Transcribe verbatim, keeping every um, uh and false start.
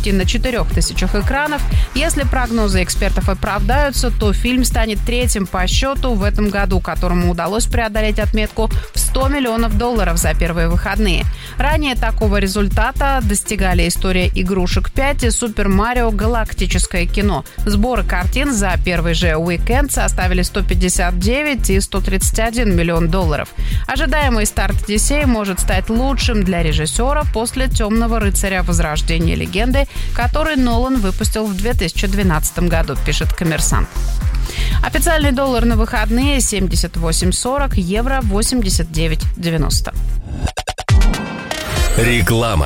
почти на четырех тысячах экранов. Если прогнозы экспертов оправдаются, то фильм станет третьим по счету в этом году, которому удалось преодолеть отметку в сто миллионов долларов за первые выходные. Ранее такого результата достигали «История игрушек пять» и «Супер Марио. Галактическое кино». Сборы картин за первый же уикенд составили сто пятьдесят девять и сто тридцать один миллион долларов. Ожидаемый старт «Одиссеи» может стать лучшим для режиссера после «Темного рыцаря. Возрождение легенды», который Нолан выпустил в две тысячи двенадцатом году, пишет «Коммерсант». Официальный доллар на выходные семьдесят восемь сорок, евро восемьдесят девять девяносто. Реклама.